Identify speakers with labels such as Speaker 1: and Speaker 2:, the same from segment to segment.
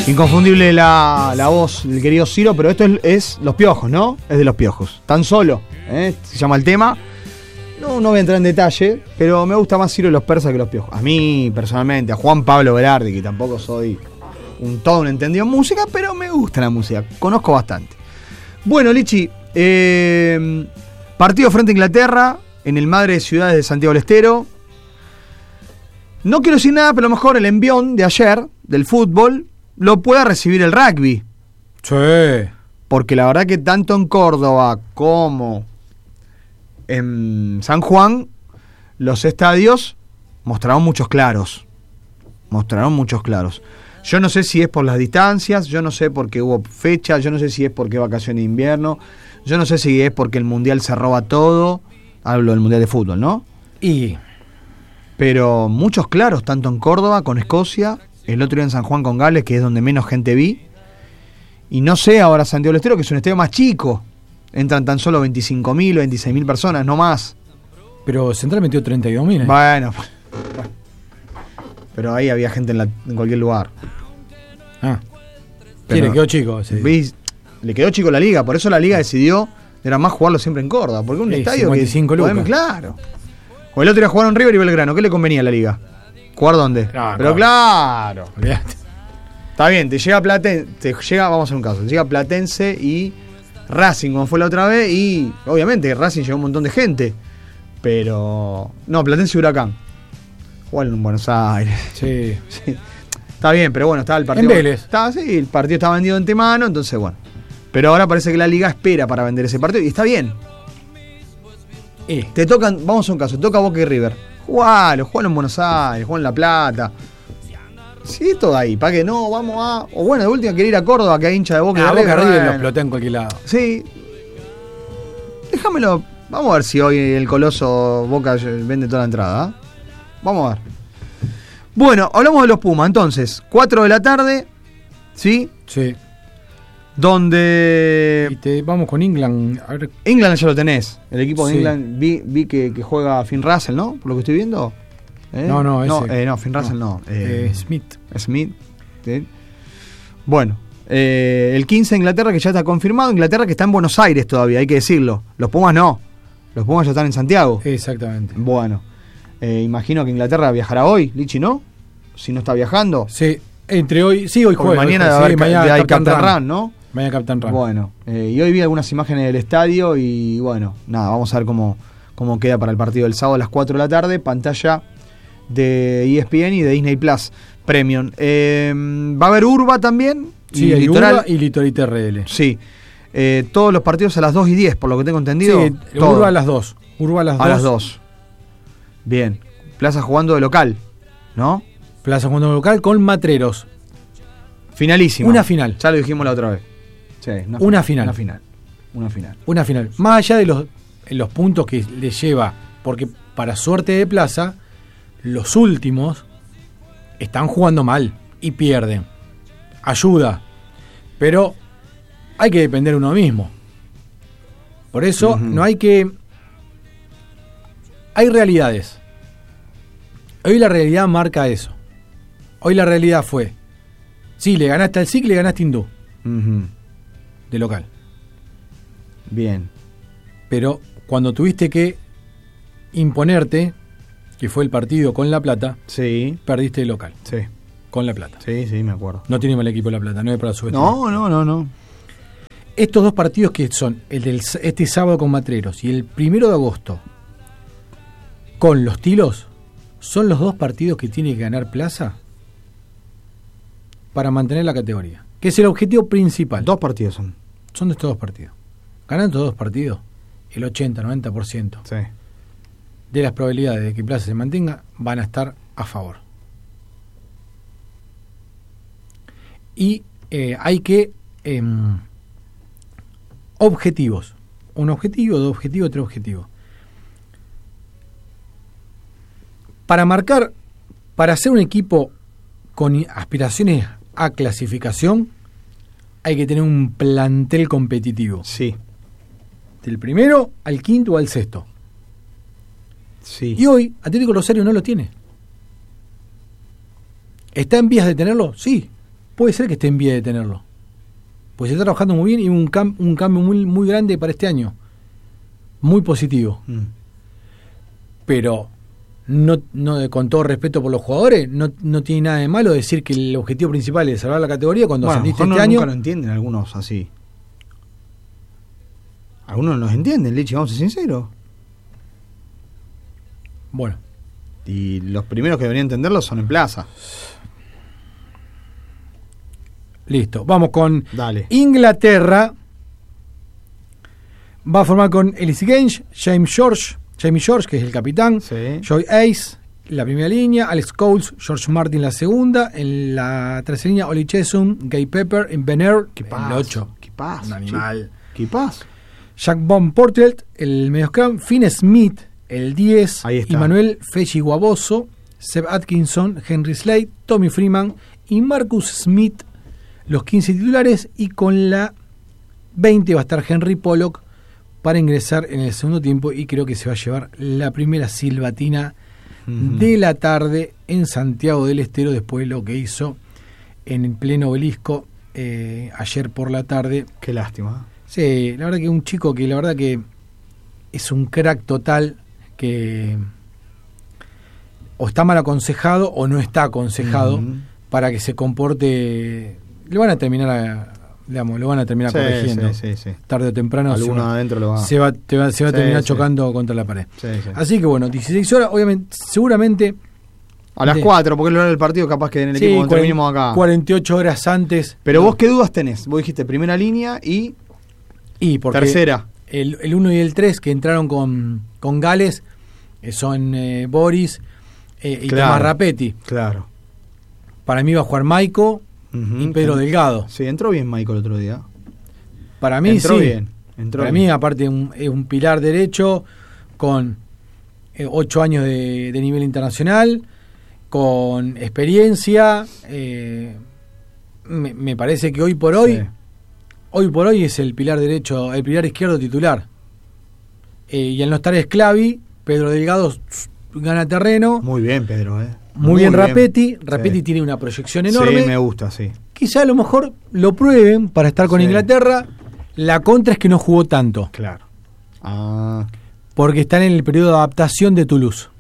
Speaker 1: Inconfundible la voz del querido Ciro, pero esto es Los Piojos, ¿no? Es de Los Piojos. Tan solo, se llama el tema. No voy a entrar en detalle, pero me gusta más Ciro y los Persas que Los Piojos. A mí, personalmente, a Juan Pablo Berardi, que tampoco soy todo un entendido en música, pero me gusta la música, conozco bastante. Bueno, Lichi, partido frente a Inglaterra, en el Madre de Ciudades de Santiago del Estero. No quiero decir nada, pero a lo mejor el envión de ayer, del fútbol, lo pueda recibir el rugby.
Speaker 2: Sí.
Speaker 1: Porque la verdad que tanto en Córdoba como en San Juan, los estadios mostraron muchos claros. Yo no sé si es por las distancias, yo no sé por qué hubo fecha, yo no sé si es porque vacaciones de invierno, yo no sé si es porque el Mundial se roba todo. Hablo del Mundial de Fútbol, ¿no? Pero muchos claros, tanto en Córdoba con Escocia, el otro día en San Juan con Gales, que es donde menos gente vi. Y no sé ahora Santiago del Estero, que es un estadio más chico. Entran tan solo 25.000 o 26.000 personas, no más.
Speaker 2: Pero Central metió 32.000.
Speaker 1: Bueno. Pero ahí había gente en cualquier lugar.
Speaker 2: Le quedó chico. Sí.
Speaker 1: Le quedó chico la liga, por eso la liga decidió, era más jugarlo siempre en Córdoba. Porque un estadio
Speaker 2: 55
Speaker 1: que...
Speaker 2: lucas.
Speaker 1: Claro. O el otro día jugaron River y Belgrano, ¿qué le convenía a la liga? ¿Jugar dónde? Pero claro.
Speaker 2: Olvídate.
Speaker 1: Está bien, te llega Platense, vamos a hacer un caso, te llega Platense y Racing, como fue la otra vez, y obviamente Racing llegó un montón de gente, pero... No, Platense y Huracán. Jugaron en Buenos Aires.
Speaker 2: Sí.
Speaker 1: Está bien, pero bueno, estaba el partido...
Speaker 2: En Vélez.
Speaker 1: El partido estaba vendido de antemano, entonces bueno. Pero ahora parece que la liga espera para vender ese partido, y está bien. Te tocan, vamos a hacer un caso, te toca Boca y River. Jugalo en Buenos Aires, jugalo en La Plata. Sí, todo ahí, para que no, vamos a... O bueno, de última quiere ir a Córdoba, que hay hincha de Boca y de River.
Speaker 2: Boca River lo exploté en cualquier lado.
Speaker 1: Sí. Déjamelo, vamos a ver si hoy el Coloso Boca vende toda la entrada. Vamos a ver. Bueno, hablamos de los Pumas, entonces, 4 de la tarde, ¿sí?
Speaker 2: Sí.
Speaker 1: Donde...
Speaker 2: vamos con England. A ver.
Speaker 1: England ya lo tenés. El equipo de England, vi que juega Finn Russell, ¿no? Por lo que estoy viendo.
Speaker 2: No, ese.
Speaker 1: No, Finn Russell no.
Speaker 2: Smith.
Speaker 1: ¿Sí? Bueno, el 15 de Inglaterra, que ya está confirmado. Inglaterra que está en Buenos Aires todavía, hay que decirlo. Los Pumas no. Los Pumas ya están en Santiago.
Speaker 2: Exactamente.
Speaker 1: Bueno, imagino que Inglaterra viajará hoy, Lichi, ¿no? Si no está viajando.
Speaker 2: Sí, entre hoy, hoy juega.
Speaker 1: Mañana hay Captain Run, ¿no?
Speaker 2: Mañana Captain Run.
Speaker 1: Bueno, y hoy vi algunas imágenes del estadio y bueno, nada, vamos a ver cómo queda para el partido del sábado a las 4 de la tarde, pantalla de ESPN y de Disney Plus Premium. Va a haber Urba también.
Speaker 2: Sí, hay Urba y Litoral TRL.
Speaker 1: Sí. Todos los partidos a las 2:10, por lo que tengo entendido.
Speaker 2: Sí, Urba a las 2.
Speaker 1: A las 2. Bien. Plaza jugando de local, ¿no?
Speaker 2: Plaza jugando de local con Matreros.
Speaker 1: Finalísima.
Speaker 2: Una final.
Speaker 1: Ya lo dijimos la otra vez. Sí,
Speaker 2: una final. Una final. Más allá de los puntos que le lleva, porque para suerte de Plaza, los últimos están jugando mal y pierden. Ayuda. Pero hay que depender de uno mismo. Por eso no hay que... Hay realidades. Hoy la realidad marca eso. Hoy la realidad fue... Sí, le ganaste al SIC, le ganaste a Hindú. De local.
Speaker 1: Bien.
Speaker 2: Pero cuando tuviste que imponerte, que fue el partido con La Plata,
Speaker 1: sí,
Speaker 2: perdiste de local.
Speaker 1: Sí.
Speaker 2: Con La Plata.
Speaker 1: Sí, me acuerdo.
Speaker 2: No tiene mal equipo La Plata, no es para subestimar.
Speaker 1: No.
Speaker 2: Estos dos partidos que son el del este sábado con Matreros y el 1 de agosto con Los Tilos, son los dos partidos que tiene que ganar Plaza para mantener la categoría, que es el objetivo principal.
Speaker 1: Dos partidos son.
Speaker 2: Son de estos dos partidos. Ganando estos dos partidos, el 80-90% de las probabilidades de que Plaza se mantenga van a estar a favor. Y hay que... objetivos. Un objetivo, dos objetivos, tres objetivos. Para ser un equipo con aspiraciones a clasificación, hay que tener un plantel competitivo.
Speaker 1: Sí.
Speaker 2: Del primero al quinto o al sexto.
Speaker 1: Sí.
Speaker 2: Y hoy Atlético Rosario no lo tiene. ¿Está en vías de tenerlo? Sí. puede ser que esté en vía de tenerlo. Pues se está trabajando muy bien y un cambio muy, muy grande para este año. Muy positivo. Pero, no, con todo respeto por los jugadores, no tiene nada de malo decir que el objetivo principal es salvar la categoría cuando ascendiste este año.
Speaker 1: Nunca lo entienden algunos así. Algunos no los entienden, Lichi, vamos a ser sinceros.
Speaker 2: Bueno.
Speaker 1: Y los primeros que deberían entenderlo son en Plaza.
Speaker 2: Listo, vamos con
Speaker 1: Dale.
Speaker 2: Inglaterra. Va a formar con Ellis Genge, Jamie George, que es el capitán,
Speaker 1: Sí.
Speaker 2: Joy Ace, la primera línea, Alex Coles, George Martin la segunda, en la tercera línea Oli Chesum, Guy Pepper, en Ben Earl, el 8.
Speaker 1: ¿Qué pasa?
Speaker 2: Un animal.
Speaker 1: ¿Qué pasa?
Speaker 2: Jack Von Portelt, el medio scrum, Finn Smith, el 10,
Speaker 1: Ahí está.
Speaker 2: Emmanuel Feji Guaboso, Seb Atkinson, Henry Slade, Tommy Freeman y Marcus Smith, los 15 titulares, y con la 20 va a estar Henry Pollock para ingresar en el segundo tiempo, y creo que se va a llevar la primera silbatina de la tarde en Santiago del Estero, después de lo que hizo en el pleno Obelisco ayer por la tarde.
Speaker 1: Qué lástima.
Speaker 2: Sí, la verdad que un chico que la verdad que es un crack total, que o está mal aconsejado o no está aconsejado para que se comporte. Lo van a terminar corrigiendo.
Speaker 1: Sí.
Speaker 2: Tarde o temprano
Speaker 1: Alguno adentro lo va.
Speaker 2: se va a terminar chocando contra la pared.
Speaker 1: Sí.
Speaker 2: Así que bueno, 16 horas, obviamente, seguramente
Speaker 1: A las 4, porque es la hora del partido, capaz que en el
Speaker 2: sí,
Speaker 1: equipo cuando terminemos acá.
Speaker 2: 48 horas antes.
Speaker 1: Pero vos, ¿qué dudas tenés? Vos dijiste primera línea y
Speaker 2: porque
Speaker 1: tercera.
Speaker 2: El 1 y el 3 que entraron con Gales son Boris y Tomás Rapetti.
Speaker 1: Claro.
Speaker 2: Para mí va a jugar Maico y Pedro Delgado.
Speaker 1: Sí, entró bien Maico el otro día.
Speaker 2: Para mí
Speaker 1: entró
Speaker 2: sí.
Speaker 1: Bien.
Speaker 2: Para mí, aparte, es un pilar derecho con 8 años de nivel internacional, con experiencia. Me parece que hoy por hoy es el pilar derecho, el pilar izquierdo titular. Y al no estar Sclavi, Pedro Delgado gana terreno.
Speaker 1: Muy bien, Pedro.
Speaker 2: Muy bien Rapetti. Rapetti tiene una proyección enorme.
Speaker 1: Sí, me gusta, sí.
Speaker 2: Quizá a lo mejor lo prueben para estar con Inglaterra. La contra es que no jugó tanto.
Speaker 1: Claro.
Speaker 2: Porque están en el periodo de adaptación de Toulouse.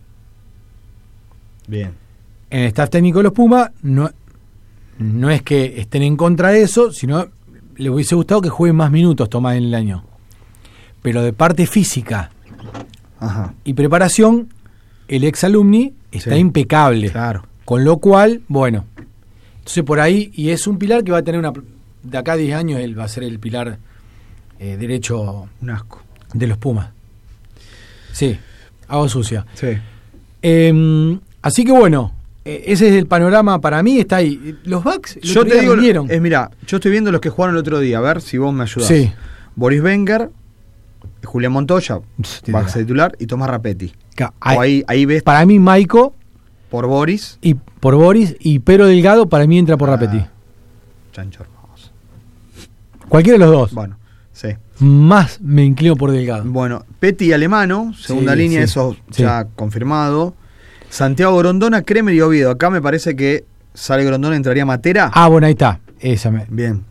Speaker 1: Bien.
Speaker 2: En el staff técnico de los Pumas no es que estén en contra de eso, sino le hubiese gustado que jueguen más minutos Tomás en el año. Pero de parte física y preparación, el ex alumni está impecable.
Speaker 1: Claro.
Speaker 2: Con lo cual, bueno, entonces por ahí, y es un pilar que va a tener de acá a 10 años, él va a ser el pilar derecho
Speaker 1: un asco
Speaker 2: de los Pumas. Sí, agua sucia.
Speaker 1: Sí.
Speaker 2: Así que bueno, ese es el panorama para mí, está ahí. Los backs
Speaker 1: yo te digo, mira, yo estoy viendo los que jugaron el otro día, a ver si vos me ayudás.
Speaker 2: Sí.
Speaker 1: Boris Wenger, Julián Montoya, va a ser titular, y Tomás Rapetti. Ahí ves.
Speaker 2: Para mí, Maico.
Speaker 1: Por Boris.
Speaker 2: Y Pedro Delgado, para mí entra por Rapetti.
Speaker 1: Chancho hermoso.
Speaker 2: Cualquiera de los dos.
Speaker 1: Bueno, sí.
Speaker 2: Más me inclino por Delgado.
Speaker 1: Bueno, Petty y Alemano, segunda línea, eso ya confirmado. Santiago Grondona, Kremer y Oviedo. Acá me parece que sale Grondona, entraría Matera.
Speaker 2: Bueno, ahí está.
Speaker 1: Bien.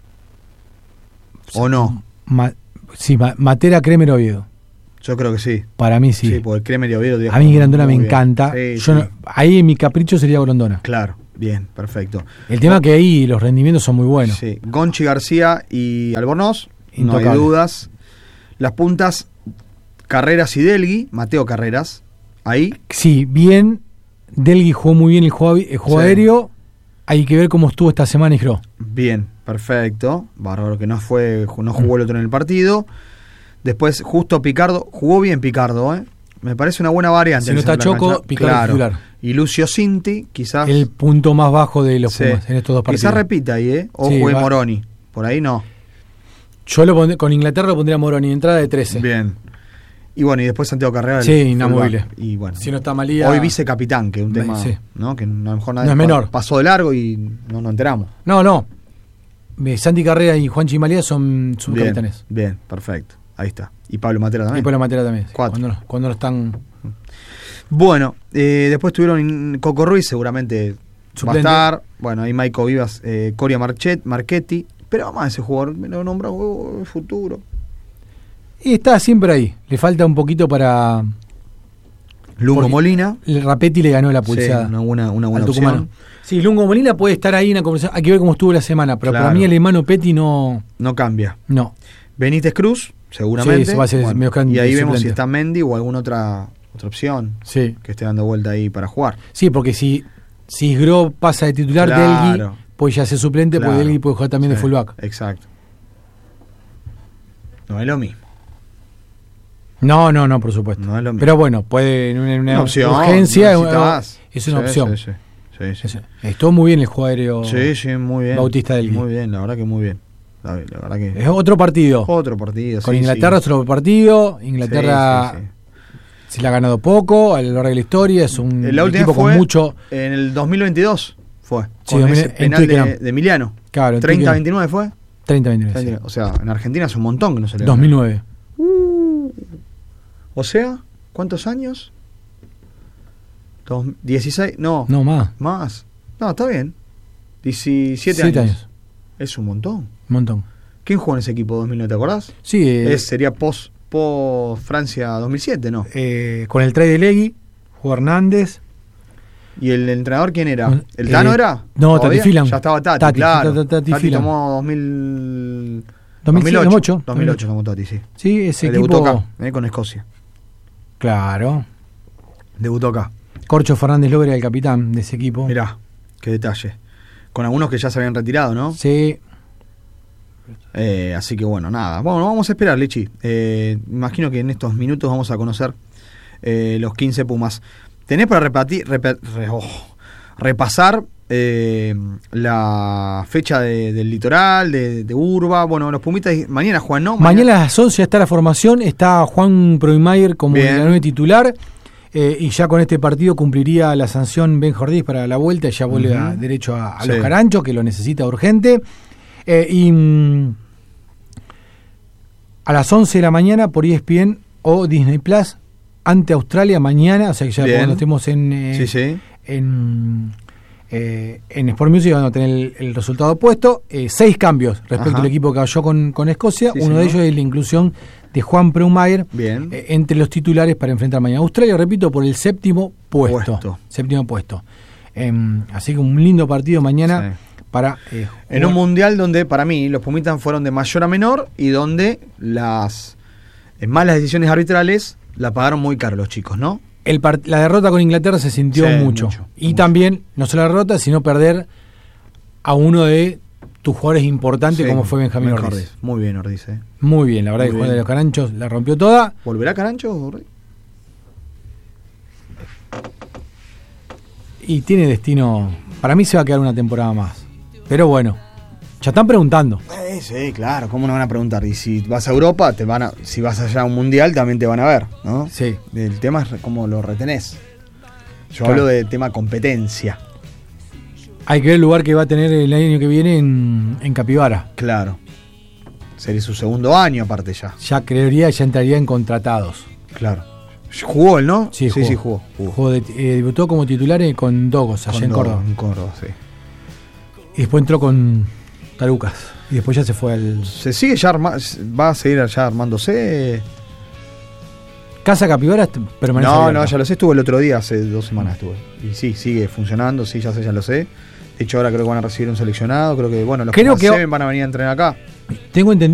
Speaker 1: ¿O no?
Speaker 2: Matera, Kremer, Oviedo.
Speaker 1: Yo creo que sí.
Speaker 2: Para mí sí.
Speaker 1: Sí, porque Kremer y Oviedo.
Speaker 2: A mí Grondona me encanta.
Speaker 1: Sí,
Speaker 2: ahí mi capricho sería Grondona.
Speaker 1: Claro, bien, perfecto.
Speaker 2: El tema que ahí los rendimientos son muy buenos.
Speaker 1: Sí, Gonchi, García y Albornoz,
Speaker 2: intocable.
Speaker 1: No hay dudas. Las puntas, Carreras y Delgui, Mateo Carreras, ahí.
Speaker 2: Sí, bien. Delgui jugó muy bien el juego aéreo. Hay que ver cómo estuvo esta semana Isgro.
Speaker 1: Bien, perfecto. Bárbaro que no jugó el otro en el partido. Después, justo Picardo, jugó bien Picardo, Me parece una buena variante.
Speaker 2: Si no está Choco, Picardo titular.
Speaker 1: Y Lucio Cinti, quizás.
Speaker 2: El punto más bajo de los Pumas en estos dos partidos.
Speaker 1: Quizás repita ahí, O juegue Moroni. Por ahí no.
Speaker 2: Yo con Inglaterra lo pondría Moroni, entrada de 13.
Speaker 1: Bien. Y bueno, y después Santiago Carrera.
Speaker 2: Sí, inamovible.
Speaker 1: Y bueno.
Speaker 2: Si no está Malía.
Speaker 1: Hoy vicecapitán, que es un tema, ¿no? Que a lo mejor nadie
Speaker 2: no es menor.
Speaker 1: Pasó de largo y no nos enteramos.
Speaker 2: No. Santi Carrera y Juanchi Malía son subcapitanes.
Speaker 1: Bien, perfecto. Ahí está. Y Pablo Matera también.
Speaker 2: Y Pablo Matera también.
Speaker 1: 4.
Speaker 2: Cuando no están.
Speaker 1: Bueno, después tuvieron Coco Ruiz, seguramente
Speaker 2: suplente.
Speaker 1: Va a estar. Bueno, ahí Maico Vivas, Coria Marchetti. Pero vamos a ese jugador, me lo nombró el futuro.
Speaker 2: Y está siempre ahí. Le falta un poquito para...
Speaker 1: Lungo Molina.
Speaker 2: El Rapetti le ganó la pulsada.
Speaker 1: Sí, una buena
Speaker 2: tucumano.
Speaker 1: opción.
Speaker 2: Sí, Lungo Molina puede estar ahí en la conversación. Hay que ver cómo estuvo la semana. Pero
Speaker 1: Claro.
Speaker 2: para mí el hermano Petty no...
Speaker 1: No cambia.
Speaker 2: No.
Speaker 1: Benítez Cruz, seguramente.
Speaker 2: Sí, va a ser medio
Speaker 1: y ahí
Speaker 2: suplente.
Speaker 1: vemos si está Mendy o alguna otra opción
Speaker 2: Sí.
Speaker 1: que esté dando vuelta ahí para jugar.
Speaker 2: Sí, porque si Isgro pasa de titular,
Speaker 1: Claro.
Speaker 2: Delgui puede ya ser suplente,
Speaker 1: Claro.
Speaker 2: porque Delgui puede jugar también de
Speaker 1: Sí,
Speaker 2: fullback.
Speaker 1: Exacto. No es lo mismo.
Speaker 2: No, por supuesto.
Speaker 1: No es lo mismo.
Speaker 2: Pero bueno, puede en una
Speaker 1: opción.
Speaker 2: urgencia
Speaker 1: necesitas.
Speaker 2: es una
Speaker 1: Sí,
Speaker 2: opción.
Speaker 1: Sí.
Speaker 2: Estuvo muy bien el juego aéreo.
Speaker 1: Sí, muy bien.
Speaker 2: Bautista Delgui.
Speaker 1: Muy bien, la verdad que muy bien. La verdad que
Speaker 2: Es otro partido.
Speaker 1: otro partido.
Speaker 2: Con
Speaker 1: sí,
Speaker 2: Inglaterra
Speaker 1: sí.
Speaker 2: es otro partido. Inglaterra
Speaker 1: Sí.
Speaker 2: se la ha ganado poco a lo largo de la historia. Es un
Speaker 1: La última
Speaker 2: equipo
Speaker 1: fue
Speaker 2: con mucho.
Speaker 1: en el 2022 fue.
Speaker 2: Sí,
Speaker 1: Con ese
Speaker 2: en
Speaker 1: penal
Speaker 2: Twickenham.
Speaker 1: de Emiliano.
Speaker 2: Claro, en
Speaker 1: 30-29 fue.
Speaker 2: 30-29. Sí.
Speaker 1: O sea, en Argentina es un montón que no se le
Speaker 2: 2009.
Speaker 1: O sea, ¿cuántos años? 16, no,
Speaker 2: No, más.
Speaker 1: más. No, está bien. 17
Speaker 2: 7
Speaker 1: años.
Speaker 2: años.
Speaker 1: Es un montón.
Speaker 2: Un montón.
Speaker 1: ¿Quién jugó en ese equipo 2009, te acordás?
Speaker 2: Sí,
Speaker 1: Sería post Francia 2007, ¿no?
Speaker 2: con el try de Legui, jugó Hernández.
Speaker 1: ¿Y el entrenador quién era? ¿El Tano era?
Speaker 2: No,
Speaker 1: ¿Todavía?
Speaker 2: Tati Filan.
Speaker 1: Ya estaba Tati,
Speaker 2: Tati,
Speaker 1: claro.
Speaker 2: Tati
Speaker 1: Tati
Speaker 2: Filan.
Speaker 1: tomó 2008. 2008 tomó Tati, sí.
Speaker 2: Sí, ese
Speaker 1: Debutó
Speaker 2: equipo.
Speaker 1: acá, con Escocia.
Speaker 2: Claro.
Speaker 1: Debutó acá.
Speaker 2: Corcho Fernández Logra era el capitán de ese equipo.
Speaker 1: Mirá, qué detalle. Con algunos que ya se habían retirado, ¿no?
Speaker 2: Sí.
Speaker 1: Así que bueno, nada. Bueno, vamos a esperar, Lichi. Imagino que en estos minutos vamos a conocer los 15 Pumas. ¿Tenés para repasar la fecha del Litoral, de Urba? Bueno, los Pumitas mañana juegan, ¿no?
Speaker 2: Mañana a las 11 está la formación. Está Juan Proimayer como
Speaker 1: Bien.
Speaker 2: el 9 titular. Y ya con este partido cumpliría la sanción Ben Jordís para la vuelta. Ya vuelve derecho a
Speaker 1: Sí.
Speaker 2: los Caranchos, que lo necesita urgente. A las 11 de la mañana por ESPN o Disney Plus ante Australia mañana. O sea que ya
Speaker 1: Bien.
Speaker 2: cuando estemos en Sport Music van a tener el resultado puesto. 6 cambios respecto
Speaker 1: Ajá.
Speaker 2: al equipo que cayó con Escocia.
Speaker 1: Sí,
Speaker 2: Uno de ellos es la inclusión de Juan Proimayer
Speaker 1: Bien.
Speaker 2: entre los titulares para enfrentar mañana Australia, repito, por el séptimo puesto. Séptimo puesto. Así que un lindo partido mañana para
Speaker 1: en un mundial donde para mí los Pumitas fueron de mayor a menor y donde las malas decisiones arbitrales la pagaron muy caro los chicos, ¿no?
Speaker 2: La derrota con Inglaterra se sintió mucho. Y también, no solo la derrota, sino perder a uno de tus jugadores importantes como fue Benjamín Ordiz.
Speaker 1: Muy bien, Ordiz.
Speaker 2: Muy bien, la verdad que el jugador de los Caranchos la rompió toda.
Speaker 1: ¿Volverá Carancho, Ordiz?
Speaker 2: Y tiene destino. Para mí se va a quedar una temporada más. Pero bueno, ya están preguntando.
Speaker 1: Sí, claro, ¿cómo no van a preguntar? Y si vas a Europa, si vas allá a un mundial, también te van a ver, ¿no?
Speaker 2: Sí.
Speaker 1: El tema es cómo lo retenés. Yo
Speaker 2: Claro.
Speaker 1: hablo de tema competencia.
Speaker 2: Hay que ver el lugar que va a tener el año que viene en Capibara.
Speaker 1: Claro. Sería su segundo año aparte ya.
Speaker 2: Ya entraría en contratados.
Speaker 1: Claro. Jugó él, ¿no?
Speaker 2: Sí,
Speaker 1: jugó.
Speaker 2: Debutó como titular con Dogos allá en Córdoba.
Speaker 1: En Córdoba, sí.
Speaker 2: Y después entró con Tarucas. Y después ya se fue al...
Speaker 1: ¿Se sigue ya va a seguir allá armándose?
Speaker 2: Casa Capibara permanece
Speaker 1: No,
Speaker 2: abierta.
Speaker 1: ya lo sé, estuve el otro día, hace 2 semanas estuve. Y sí, sigue funcionando, sí, ya lo sé. De hecho, ahora creo que van a recibir un seleccionado, creo que, bueno, los
Speaker 2: Creo
Speaker 1: que
Speaker 2: que
Speaker 1: más se ven van a venir a entrenar acá.
Speaker 2: Tengo entendido